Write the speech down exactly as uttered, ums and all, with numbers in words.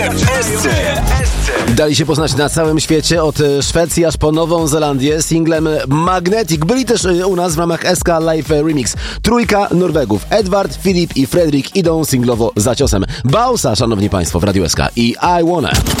Dali się poznać na całym świecie, od Szwecji aż po Nową Zelandię, singlem Magnetic. Byli też u nas w ramach S K Live Remix. Trójka Norwegów, Edward, Filip i Fredrik idą singlowo za ciosem. Bausa, szanowni państwo, w Radiu S K i I Wanna.